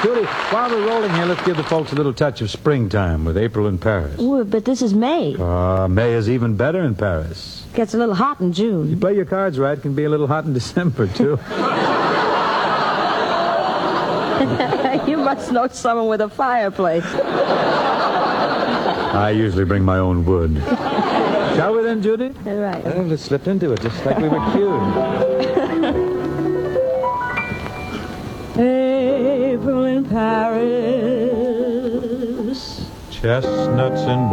Judy, while we're rolling here, let's give the folks a little touch of springtime with April in Paris. Ooh, but this is May. May is even better in Paris. Gets a little hot in June. You play your cards right, it can be a little hot in December, too. You must know someone with a fireplace. I usually bring my own wood. Shall we then, Judy? All right. Well, let's slip into it, just like we were cued. April in Paris. Chestnuts and